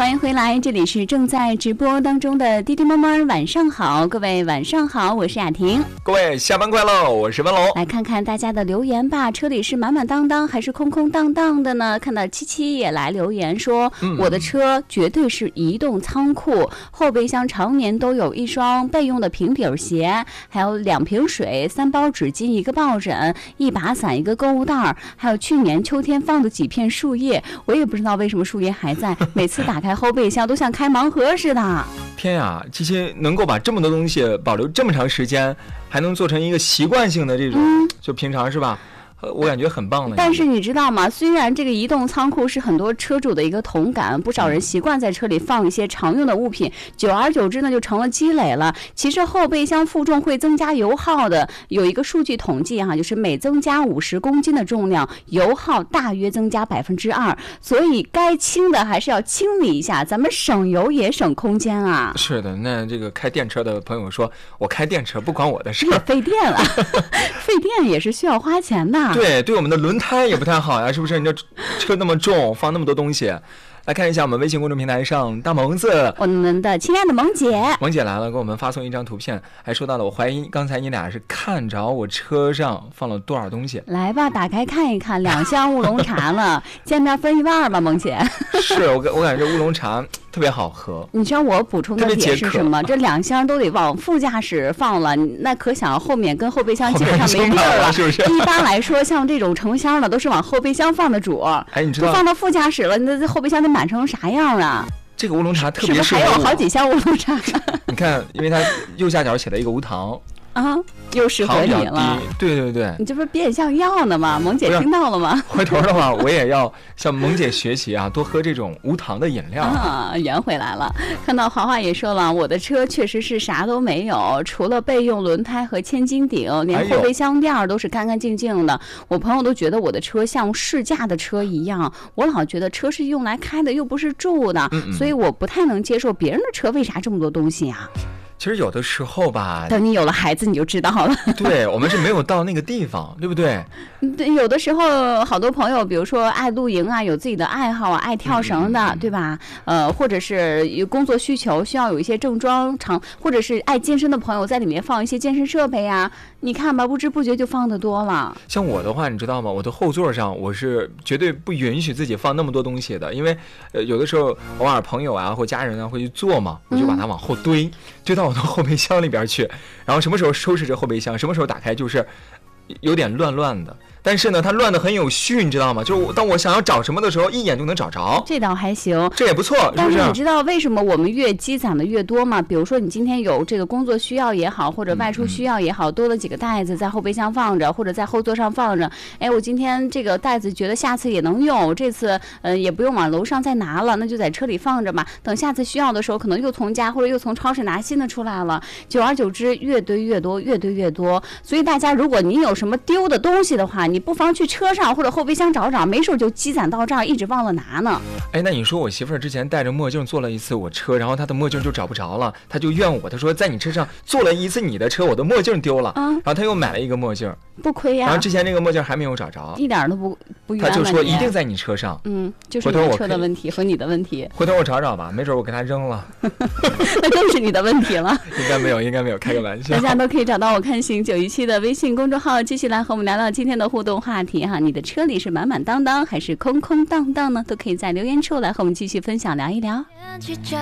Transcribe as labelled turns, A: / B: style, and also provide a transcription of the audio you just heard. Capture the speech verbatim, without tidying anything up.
A: 欢迎回来，这里是正在直播当中的滴滴妈妈晚上好，各位晚上好，我是雅婷。
B: 各位下班快乐，我是文龙。
A: 来看看大家的留言吧，车里是满满当当还是空空荡荡的呢？看到七七也来留言说、嗯、我的车绝对是移动仓库，后备箱常年都有一双备用的平底鞋，还有两瓶水，三包纸巾，一个抱枕，一把伞，一个购物袋，还有去年秋天放的几片树叶，我也不知道为什么树叶还在，每次打开后备箱都像开盲盒似的。
B: 天呀，这些能够把这么多东西保留这么长时间，还能做成一个习惯性的这种、嗯、就平常是吧，我感觉很棒了。
A: 但是你知道吗，虽然这个移动仓库是很多车主的一个同感，不少人习惯在车里放一些常用的物品，久而久之呢就成了积累了。其实后备箱负重会增加油耗的，有一个数据统计哈、啊，就是每增加五十公斤的重量，油耗大约增加百分之二。所以该清的还是要清理一下，咱们省油也省空间啊。
B: 是的，那这个开电车的朋友说，我开电车不关我的事，
A: 也费电了，费电也是需要花钱的。
B: 对，对我们的轮胎也不太好呀，是不是？你这车那么重，放那么多东西。来看一下我们微信公众平台上大萌子，
A: 我们的亲爱的萌姐，
B: 萌姐来了，给我们发送一张图片，还说到了，我怀疑刚才你俩是看着我车上放了多少东西。
A: 来吧，打开看一看，两箱乌龙茶呢，见面分一半吧，萌姐。
B: 是我我感觉这乌龙茶特别好喝。
A: 你知道我补充的点是什么？这两箱都得往副驾驶放了，那可想后面跟后备箱基本上没地儿了，
B: 是不是？
A: 一般来说，像这种成箱的都是往后备箱放的主，
B: 哎，你知道，
A: 放到副驾驶了，那后备箱得满成啥样啊？
B: 这个乌龙茶特别
A: 是不是还有好几箱乌龙茶？
B: 你看，因为它右下角写了一个无糖。
A: 啊，又适合你了。
B: 对对对，
A: 你这不是变相要呢吗？萌姐听到了吗？
B: 回头的话，我也要向萌姐学习啊，多喝这种无糖的饮料。
A: 啊，圆回来了。看到华华也说了，我的车确实是啥都没有，除了备用轮胎和千斤顶，连后备箱垫都是干干净净的。我朋友都觉得我的车像试驾的车一样，我老觉得车是用来开的，又不是住的，嗯嗯，所以我不太能接受别人的车为啥这么多东西啊？
B: 其实有的时候吧，
A: 等你有了孩子你就知道了。
B: 对，我们是没有到那个地方，对不对？
A: 对，有的时候好多朋友，比如说爱露营啊，有自己的爱好啊，爱跳绳的，嗯、对吧？呃，或者是有工作需求，需要有一些正装场，或者是爱健身的朋友在里面放一些健身设备啊。你看吧，不知不觉就放得多了。
B: 像我的话，你知道吗？我的后座上我是绝对不允许自己放那么多东西的，因为呃，有的时候偶尔朋友啊或家人啊会去坐嘛，我就把它往后堆，堆到我的后备箱里边去，然后什么时候收拾这后备箱，什么时候打开，就是有点乱乱的。但是呢，它乱得很有序，你知道吗？就是当我想要找什么的时候，一眼就能找着。
A: 这倒还行，
B: 这也不错，是不是？
A: 但是你知道为什么我们越积攒的越多吗？比如说你今天有这个工作需要也好，或者外出需要也好，多了几个袋子在后备箱放着，或者在后座上放着。哎，我今天这个袋子觉得下次也能用，这次呃也不用往楼上再拿了，那就在车里放着吧。等下次需要的时候，可能又从家或者又从超市拿新的出来了。久而久之，越堆越多，越堆越多。所以大家，如果你有什么丢的东西的话，你不妨去车上或者后备箱找找，没准就积攒到这儿，一直忘了拿呢。
B: 哎，那你说我媳妇儿之前戴着墨镜坐了一次我车，然后她的墨镜就找不着了，她就怨我，她说在你车上坐了一次你的车，我的墨镜丢了，嗯，然后她又买了一个墨镜，
A: 不亏呀。
B: 然后之前这个墨镜还没有找着，
A: 一点都不不冤。
B: 她就说一定在你车上，
A: 嗯，就是你的车的问题和你的问题。
B: 回头我找找吧，没准我给她扔了，
A: 那更是你的问题了。
B: 应该没有，应该没有，开个玩笑。
A: 大家都可以找到我看行九一七的微信公众号，继续来和我们聊聊今天的互动话题哈。你的车里是满满当当还是空空荡荡呢？都可以在留言处来和我们继续分享聊一聊。